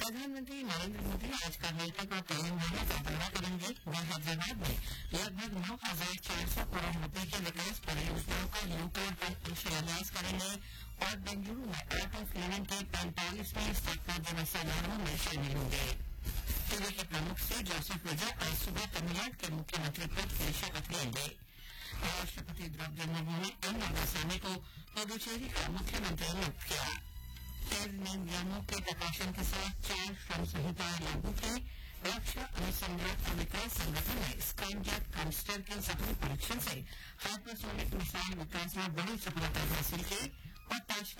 प्रधानमंत्री नरेंद्र मोदी आज कर्नाटक और तेलंगाना का दौरा करेंगे। वे हैदराबाद में लगभग 9,400 करोड़ रुपए की विकास परियोजनाओं का लोकार्पण और शिलान्यास करेंगे और बेंगलुरु में आर्ट ऑफ लिविंग के 45वें स्थापना दिवस समारोह में शामिल होंगे। सूबे के प्रमुख से जोसेफ विजय आज सुबह तमिलनाडु के मुख्यमंत्री पद की शपथ लेंगे। राष्ट्रपति द्रौपदी मुर्मू ने एम नागासामी को पुदुचेरी का मुख्यमंत्री नियुक्त किया। केंद्र ने नियमों के प्रकाशन के साथ 4 श्रम संहिताएं लागू की। रक्षा अनुसंधान और विकास संगठन ने स्काईजैक कामस्टर के सफल परीक्षण से हाइपरसोनिक मिसाइल विकास में बड़ी सफलता हासिल की और ताशकंद